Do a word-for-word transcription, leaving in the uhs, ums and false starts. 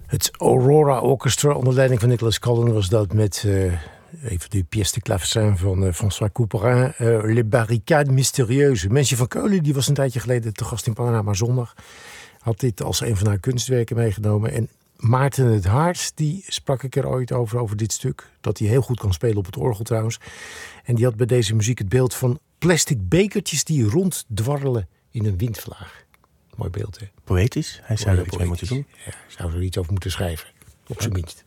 Het Aurora Orchestra onder leiding van Nicholas Collin was dat met uh, even de pièce de clavecin van uh, François Couperin. Uh, Les Barricades Mystérieuses. Mensje van Keulen, die was een tijdje geleden te gast in Panorama Zondag. Had dit als een van haar kunstwerken meegenomen. En Maarten het Hart, die sprak ik er ooit over, over dit stuk. Dat hij heel goed kan spelen op het orgel trouwens. En die had bij deze muziek het beeld van plastic bekertjes die ronddwarrelen in een windvlaag. Mooi beeld, hè? Poëtisch. Hij zou er iets mee moeten doen. Ja, zou er iets over moeten schrijven. Op zijn minst.